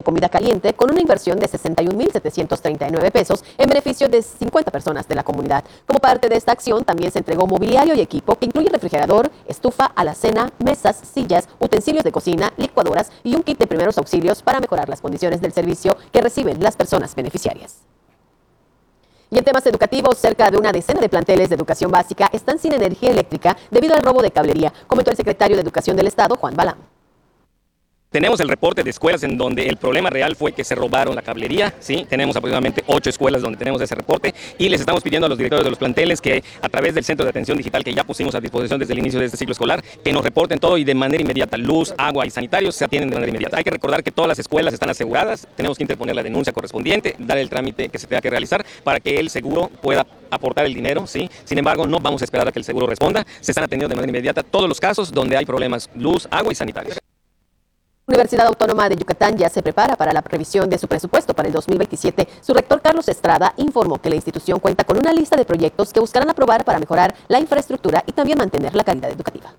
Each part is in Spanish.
comida caliente con una inversión de 61,739 pesos en beneficio de 50 personas de la comunidad. Como parte de esta acción, también se entregó mobiliario y equipo que incluye refrigerador, estufa, alacena, mesas, sillas, utensilios de cocina, licuadoras y un kit de primeros auxilios para mejorar las condiciones del servicio que reciben las personas beneficiarias. Y en temas educativos, cerca de una decena de planteles de educación básica están sin energía eléctrica debido al robo de cablería, comentó el secretario de Educación del Estado, Juan Balam. Tenemos el reporte de escuelas en donde el problema real fue que se robaron la cablería, ¿sí? Tenemos aproximadamente 8 escuelas donde tenemos ese reporte y les estamos pidiendo a los directores de los planteles que a través del centro de atención digital que ya pusimos a disposición desde el inicio de este ciclo escolar, que nos reporten todo y de manera inmediata, luz, agua y sanitarios se atienden de manera inmediata. Hay que recordar que todas las escuelas están aseguradas, tenemos que interponer la denuncia correspondiente, dar el trámite que se tenga que realizar para que el seguro pueda aportar el dinero, ¿sí? Sin embargo, no vamos a esperar a que el seguro responda, se están atendiendo de manera inmediata todos los casos donde hay problemas, luz, agua y sanitarios. La Universidad Autónoma de Yucatán ya se prepara para la revisión de su presupuesto para el 2027. Su rector Carlos Estrada informó que la institución cuenta con una lista de proyectos que buscarán aprobar para mejorar la infraestructura y también mantener la calidad educativa.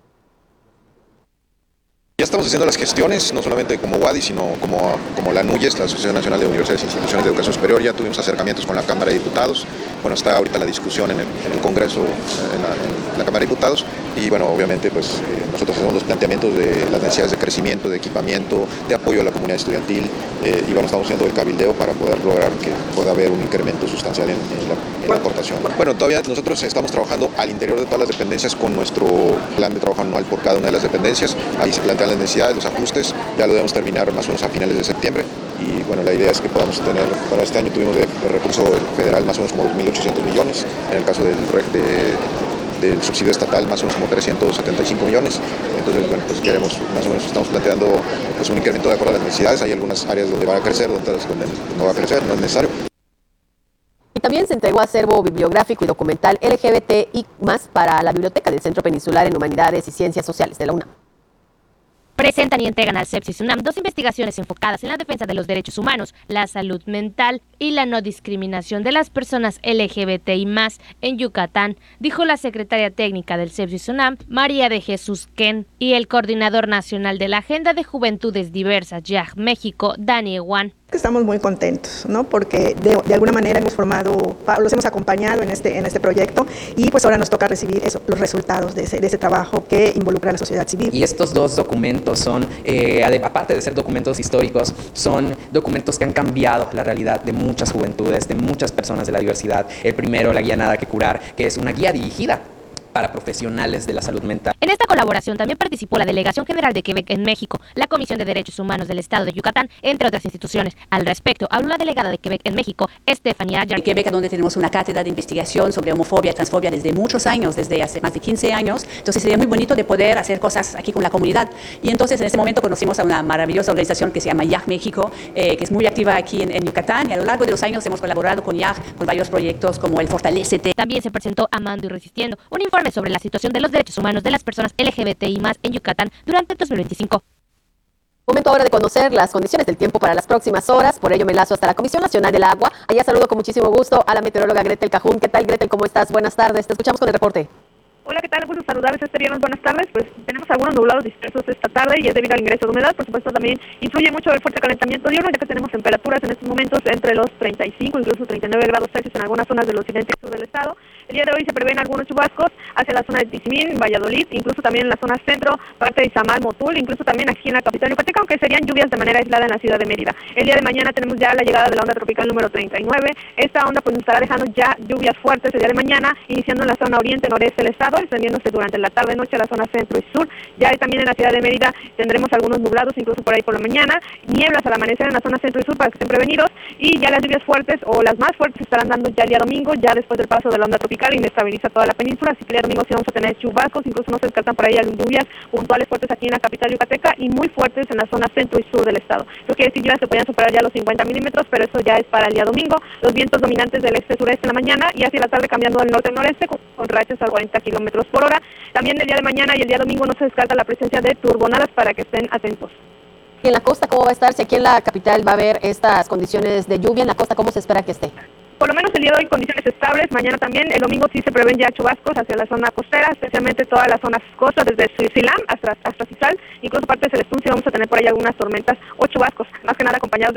Ya estamos haciendo las gestiones, no solamente como UADY, sino como la NUYES, la Asociación Nacional de Universidades e Instituciones de Educación Superior. Ya tuvimos acercamientos con la Cámara de Diputados. Bueno, está ahorita la discusión en el Congreso, en la Cámara de Diputados. Y bueno, obviamente pues nosotros hacemos los planteamientos de las necesidades de crecimiento, de equipamiento, de apoyo a la comunidad estudiantil. Y bueno, estamos haciendo el cabildeo para poder lograr que pueda haber un incremento sustancial en la aportación. Bueno, todavía nosotros estamos trabajando al interior de todas las dependencias con nuestro plan de trabajo anual por cada una de las dependencias. Ahí se plantean las necesidades, los ajustes, ya lo debemos terminar más o menos a finales de septiembre y bueno, la idea es que podamos tener, para este año tuvimos de recurso federal más o menos como 2.800 millones, en el caso del subsidio estatal más o menos como 375 millones, entonces bueno, pues queremos, más o menos estamos planteando pues un incremento de acuerdo a las necesidades, hay algunas áreas donde va a crecer, otras donde no va a crecer, no es necesario. Y también se entregó acervo bibliográfico y documental LGBT y más para la Biblioteca del Centro Peninsular en Humanidades y Ciencias Sociales de la UNAM. Presentan y entregan al CEPSIS UNAM 2 investigaciones enfocadas en la defensa de los derechos humanos, la salud mental y la no discriminación de las personas LGBTI+, en Yucatán, dijo la secretaria técnica del CEPSIS UNAM, María de Jesús Ken, y el coordinador nacional de la Agenda de Juventudes Diversas, YAG México, Dani Eguán. Estamos muy contentos, ¿no? Porque de alguna manera los hemos acompañado en este proyecto y pues ahora nos toca recibir los resultados de ese trabajo que involucra a la sociedad civil. Y estos dos documentos son, aparte de ser documentos históricos, son documentos que han cambiado la realidad de muchas juventudes, de muchas personas de la diversidad. El primero, la guía Nada que Curar, que es una guía dirigida para profesionales de la salud mental. En esta colaboración también participó la Delegación General de Quebec en México, la Comisión de Derechos Humanos del Estado de Yucatán, entre otras instituciones. Al respecto, habló la delegada de Quebec en México, Estefanía Ayar. En Quebec, donde tenemos una cátedra de investigación sobre homofobia, transfobia desde muchos años, desde hace más de 15 años. Entonces sería muy bonito de poder hacer cosas aquí con la comunidad. Y entonces en este momento conocimos a una maravillosa organización que se llama YAG México, que es muy activa aquí en Yucatán. Y a lo largo de los años hemos colaborado con YAG con varios proyectos como el Fortalécete. También se presentó Amando y Resistiendo, un informe sobre la situación de los derechos humanos de las personas LGBTI+ en Yucatán durante el 2025. Momento ahora de conocer las condiciones del tiempo para las próximas horas, por ello me enlazo hasta la Comisión Nacional del Agua. Allá saludo con muchísimo gusto a la meteoróloga Gretel Cajún. ¿Qué tal, Gretel? ¿Cómo estás? Buenas tardes, te escuchamos con el reporte. Hola, ¿qué tal? Gusto saludarles este viernes. Buenas tardes. Pues tenemos algunos nublados dispersos esta tarde y es debido al ingreso de humedad. Por supuesto, también influye mucho el fuerte calentamiento diurno, ya que tenemos temperaturas en estos momentos entre los 35, incluso 39 grados Celsius en algunas zonas del occidente y sur del estado. El día de hoy se prevén algunos chubascos hacia la zona de Tizimín, Valladolid, incluso también en la zona centro, parte de Izamal, Motul, incluso también aquí en la capital yucateca, aunque serían lluvias de manera aislada en la ciudad de Mérida. El día de mañana tenemos ya la llegada de la onda tropical número 39. Esta onda pues nos estará dejando ya lluvias fuertes el día de mañana, iniciando en la zona oriente, noreste del estado, extendiéndose durante la tarde-noche a la zona centro y sur. Ya también en la ciudad de Mérida tendremos algunos nublados, incluso por ahí por la mañana, nieblas al amanecer en la zona centro y sur para que estén prevenidos, y ya las lluvias fuertes o las más fuertes se estarán dando ya el día domingo, ya después del paso de la onda tropical, inestabiliza toda la península, así que el día domingo sí vamos a tener chubascos, incluso no se descartan por ahí lluvias puntuales fuertes aquí en la capital yucateca y muy fuertes en la zona centro y sur del estado. Lo que decir, ya se podían superar ya los 50 milímetros, pero eso ya es para el día domingo. Los vientos dominantes del este-sureste en la mañana y hacia la tarde cambiando del norte-noreste con rachas a 40 kilómetros por hora. También el día de mañana y el día domingo no se descarta la presencia de turbonadas para que estén atentos. ¿Y en la costa cómo va a estar? Si aquí en la capital va a haber estas condiciones de lluvia, en la costa, ¿cómo se espera que esté? Por lo menos el día de hoy condiciones estables, mañana también, el domingo sí se prevén ya chubascos hacia la zona costera, especialmente todas las zonas costas, desde Suizilam hasta Cizal, incluso parte de Celestún sí vamos a tener por ahí algunas tormentas o chubascos, más que nada acompañados de